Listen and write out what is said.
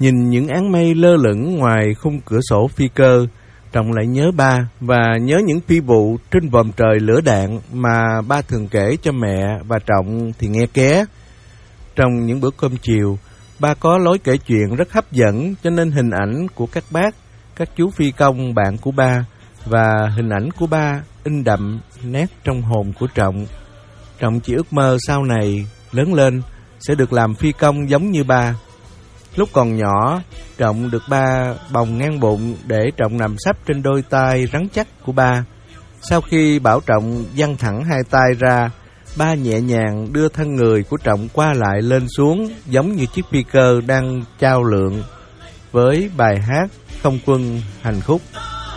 Nhìn những áng mây lơ lửng ngoài khung cửa sổ phi cơ, Trọng lại nhớ ba và nhớ những phi vụ trên vòm trời lửa đạn mà ba thường kể cho mẹ và Trọng thì nghe ké. Trong những bữa cơm chiều, ba có lối kể chuyện rất hấp dẫn, cho nên hình ảnh của các bác, các chú phi công bạn của ba và hình ảnh của ba in đậm nét trong hồn của Trọng. Trọng chỉ ước mơ sau này lớn lên sẽ được làm phi công giống như ba. Lúc còn nhỏ, Trọng được ba bồng ngang bụng để Trọng nằm sấp trên đôi tay rắn chắc của ba. Sau khi bảo Trọng giăng thẳng hai tay ra, ba nhẹ nhàng đưa thân người của Trọng qua lại lên xuống, giống như chiếc phi cơ đang chao lượn với bài hát Không quân hành khúc.